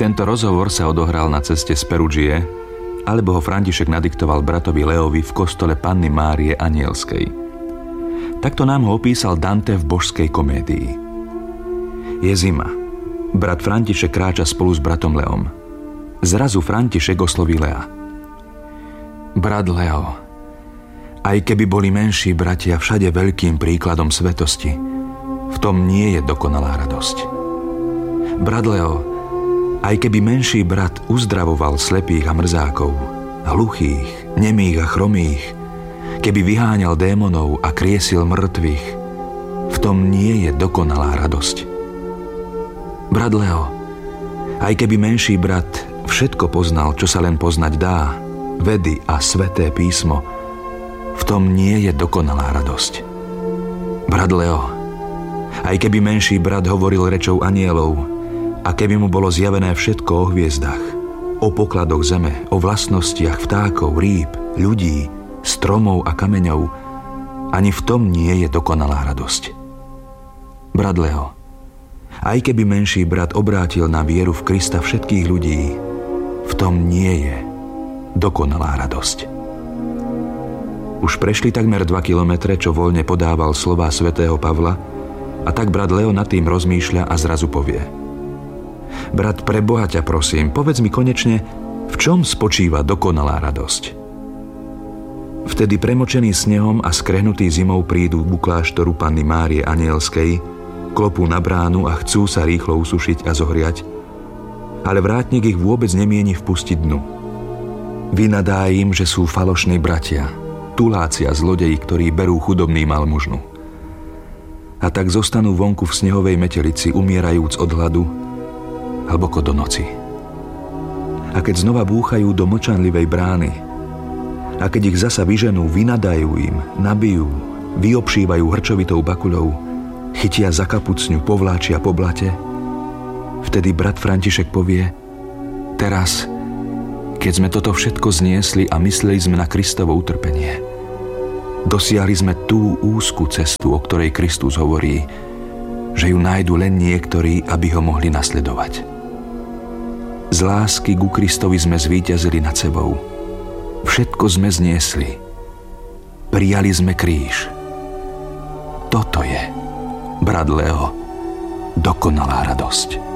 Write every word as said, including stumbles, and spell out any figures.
tento rozhovor sa odohral na ceste z Perudžie, alebo ho František nadiktoval bratovi Leovi v kostole Panny Márie Anielskej. Takto nám ho opísal Dante v Božskej komédii. Je zima. Brat František kráča spolu s bratom Leom. Zrazu František osloví Lea. Brat Leo, aj keby boli menší bratia všade veľkým príkladom svetosti, v tom nie je dokonalá radosť. Brat Leo, aj keby menší brat uzdravoval slepých a mrzákov, hluchých, nemých a chromých, keby vyháňal démonov a kriesil mŕtvych, v tom nie je dokonalá radosť. Brat Leo, aj keby menší brat všetko poznal, čo sa len poznať dá, vedy a sväté písmo, v tom nie je dokonalá radosť. Brat Leo, aj keby menší brat hovoril rečou anielov, a keby mu bolo zjavené všetko o hviezdach, o pokladoch zeme, o vlastnostiach vtákov, rýb, ľudí, stromov a kameňov, ani v tom nie je dokonalá radosť. Brat Leo, aj keby menší brat obrátil na vieru v Krista všetkých ľudí, v tom nie je dokonalá radosť. Už prešli takmer dva kilometre, čo voľne podával slová svätého Pavla, a tak brat Leo nad tým rozmýšľa a zrazu povie: Brat, pre Boha ťa prosím, povedz mi konečne, v čom spočíva dokonalá radosť. Vtedy premočený snehom a skrehnutý zimou prídu ku kláštoru Panny Márie Anielskej, klopú na bránu a chcú sa rýchlo usušiť a zohriať, ale vrátnik ich vôbec nemieni vpustiť dnu. Vynadá im, že sú falošní bratia, tuláci a zlodeji, ktorí berú chudobným almužnu. A tak zostanú vonku v snehovej metelici, umierajúc od hladu, hlboko do noci. A keď znova búchajú do mlčanlivej brány, a keď ich zasa vyženú, vynadajú im, nabijú, vyobšívajú hrčovitou bakuľou, chytia za kapucňu, povláčia po blate, vtedy brat František povie: teraz, keď sme toto všetko zniesli a mysleli sme na Kristovo utrpenie, dosiahli sme tú úzku cestu, o ktorej Kristus hovorí, že ju nájdu len niektorí, aby ho mohli nasledovať. Z lásky ku Kristovi sme zvíťazili nad sebou. Všetko sme zniesli. Prijali sme kríž. Toto je, brat Leo, dokonalá radosť.